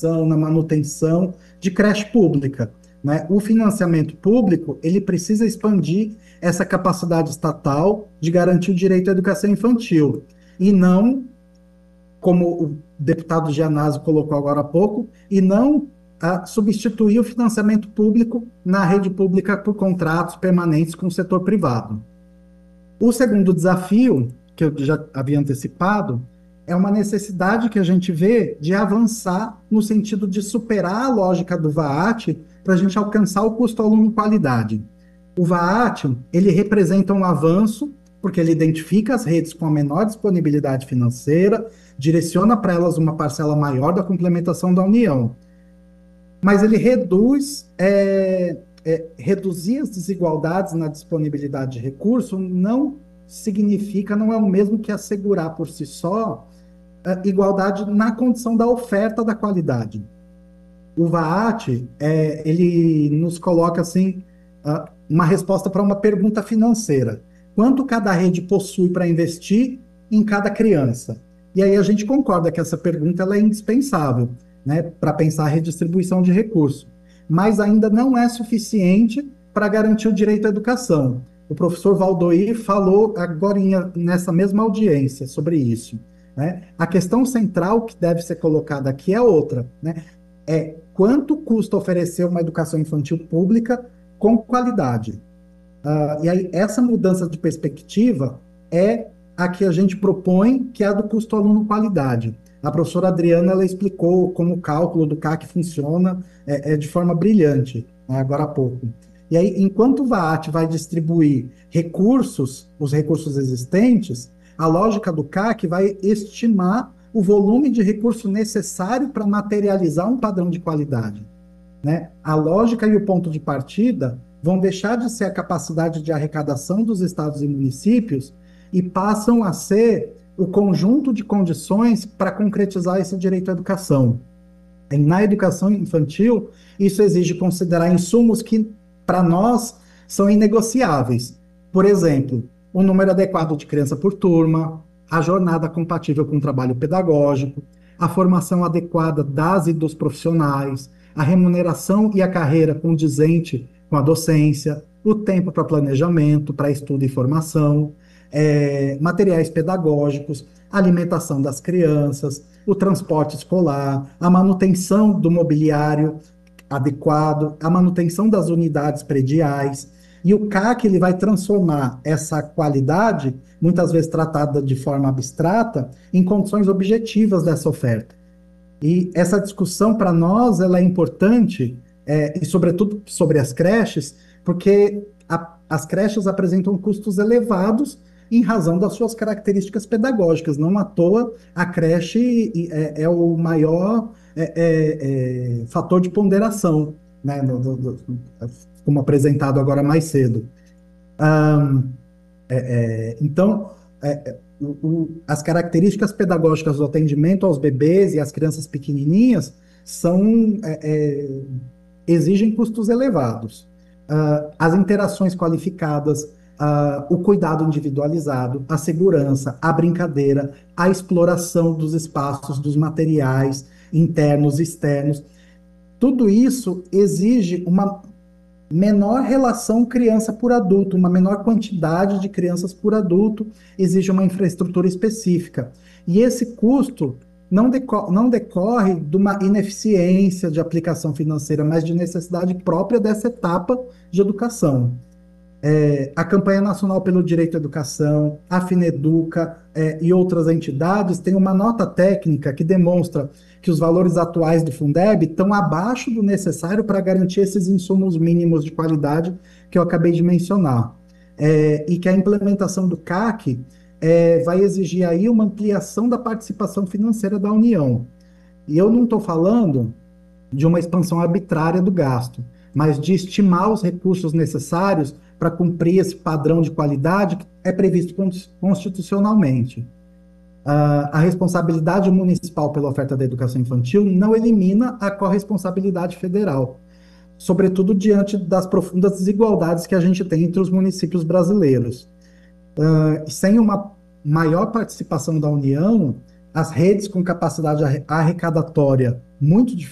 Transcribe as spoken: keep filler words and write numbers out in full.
criação, na manutenção de creche pública, né? O financiamento público, ele precisa expandir essa capacidade estatal de garantir o direito à educação infantil, e não, como o deputado Gianazzi colocou agora há pouco, e não a substituir o financiamento público na rede pública por contratos permanentes com o setor privado. O segundo desafio, que eu já havia antecipado, é uma necessidade que a gente vê de avançar no sentido de superar a lógica do VAAT para a gente alcançar o custo aluno qualidade. O VAAT, ele representa um avanço, porque ele identifica as redes com a menor disponibilidade financeira, direciona para elas uma parcela maior da complementação da União. Mas ele reduz, é, é, reduzir as desigualdades na disponibilidade de recurso não significa, não é o mesmo que assegurar por si só a igualdade na condição da oferta da qualidade. O VAAT, é, ele nos coloca assim, uh, uma resposta para uma pergunta financeira. Quanto cada rede possui para investir em cada criança? E aí a gente concorda que essa pergunta ela é indispensável, né, para pensar a redistribuição de recursos. Mas ainda não é suficiente para garantir o direito à educação. O professor Valdoir falou agora nessa mesma audiência sobre isso, né? A questão central que deve ser colocada aqui é outra, né? É quanto custa oferecer uma educação infantil pública com qualidade. Uh, e aí, essa mudança de perspectiva é a que a gente propõe, que é a do custo aluno-qualidade. A professora Adriana ela explicou como o cálculo do C A C funciona é, é de forma brilhante, né, agora há pouco. E aí, enquanto o VAAT vai distribuir recursos, os recursos existentes, a lógica do C A C vai estimar o volume de recurso necessário para materializar um padrão de qualidade, né? A lógica e o ponto de partida vão deixar de ser a capacidade de arrecadação dos estados e municípios e passam a ser o conjunto de condições para concretizar esse direito à educação. E na educação infantil, isso exige considerar insumos que, para nós, são inegociáveis. Por exemplo, o número adequado de criança por turma, a jornada compatível com o trabalho pedagógico, a formação adequada das e dos profissionais, a remuneração e a carreira condizente com a docência, o tempo para planejamento, para estudo e formação, é, materiais pedagógicos, a alimentação das crianças, o transporte escolar, a manutenção do mobiliário adequado, a manutenção das unidades prediais. E o C A C ele vai transformar essa qualidade, muitas vezes tratada de forma abstrata, em condições objetivas dessa oferta. E essa discussão, para nós, ela é importante, é, e sobretudo sobre as creches, porque a, as creches apresentam custos elevados em razão das suas características pedagógicas. Não à toa, a creche é, é o maior é, é, é, fator de ponderação, né, no, no, no, como apresentado agora mais cedo. Um, é, é, então, é, o, o, as características pedagógicas do atendimento aos bebês e às crianças pequenininhas são, é, é, exigem custos elevados. Uh, as interações qualificadas, uh, o cuidado individualizado, a segurança, a brincadeira, a exploração dos espaços, dos materiais internos e externos, tudo isso exige uma menor relação criança por adulto, uma menor quantidade de crianças por adulto, exige uma infraestrutura específica. E esse custo não, deco não decorre de uma ineficiência de aplicação financeira, mas de necessidade própria dessa etapa de educação. É, a Campanha Nacional pelo Direito à Educação, a Fineduca é, e outras entidades têm uma nota técnica que demonstra que os valores atuais do Fundeb estão abaixo do necessário para garantir esses insumos mínimos de qualidade que eu acabei de mencionar. É, e que a implementação do C A C é, vai exigir aí uma ampliação da participação financeira da União. E eu não estou falando de uma expansão arbitrária do gasto, mas de estimar os recursos necessários para cumprir esse padrão de qualidade que é previsto constitucionalmente. Uh, a responsabilidade municipal pela oferta da educação infantil não elimina a corresponsabilidade federal, sobretudo diante das profundas desigualdades que a gente tem entre os municípios brasileiros. Uh, sem uma maior participação da União, as redes com capacidade arrecadatória muito